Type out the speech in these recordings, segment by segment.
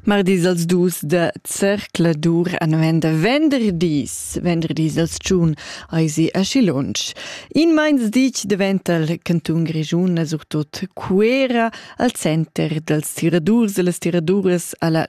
Mardis als dus de cercladur anvenda venderdis als tschun eisi a Schilunsch. In meins dic diventa il cantun Grischun surtot Cuera al center dels tiradurs e las tiraduras alla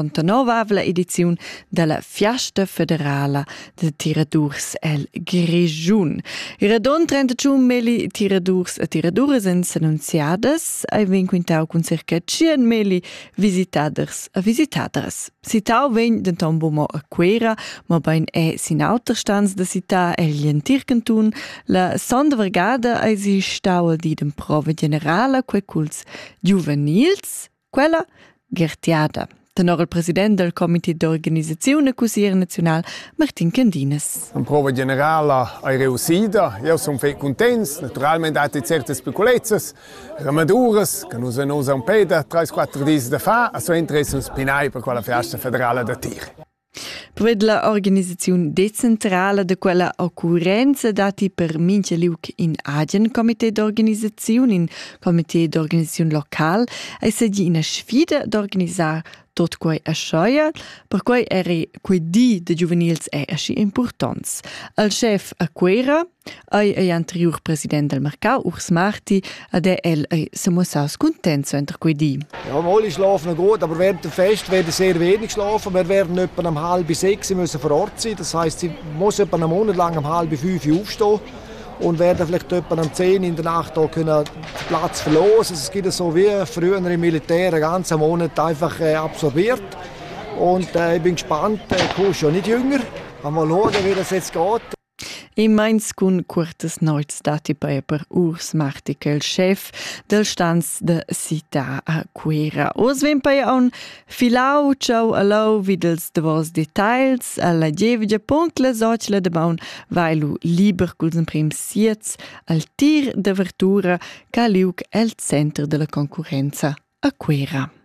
59ª ediziun della Fiasta Federala de Tiradurs el Grischun. Iradon 31 meli tiradurs e tiraduras annunziadas ai ven quintau con circa 100 meli visitaders e visitadas. Sitau vegn denton bumo a Cuera, ma bain sin auter stanz de sita egli entir cantun, la sonda vergada eisi stau al di den prova generala quei culs juvenils, quella gertiada. Tenor il president del Comité d'Organizzazione Cusier Nacional, Martin Candines. La prova generale è riuscita, io sono molto contento, naturalmente ha certe piccolezze, ramaduras, che noi hanno un po' da 3-4 giorni da fare, a suo interesse un spinai per quella festa federale da Tir. Per la organizzazione decentrale di quella occorrenza dati per mince liuk in Agen Comité d'Organizzazione, in Comité d'Organizzazione locale, e se di una sfida d'organizzare tot quei a scioia, per quei eri quei di de juvenils è asci importants. Il chef a Cuera, e anterior president del Mercau, Urs Marti, ed se mossaus contento entre quei di. Ja, alle schlafen gut, aber während dem Fest werden sehr wenig schlafen. Wir werden etwa um 5:30 müssen vor Ort sein. Das heisst, sie muss etwa einen Monat lang um 4:30 aufstehen und werden vielleicht etwa um 10 in der Nacht da können den Platz verlosen. Es gibt so wie früher im Militär einen ganzen Monat einfach absorbiert. Und ich bin gespannt, du bist ja nicht jünger. Mal schauen, wie das jetzt geht. In Mainz con curtes noits dati per Urs Marti, che il chef del stanz de Sita a Cuera. Os ven poi a un filau, ciao allo, videls de vos details, alla gevia puncle sociale de baun, vailu liber culs en prim siets, al tir de vertura, ca liuk el center de la concurrenza a Cuera.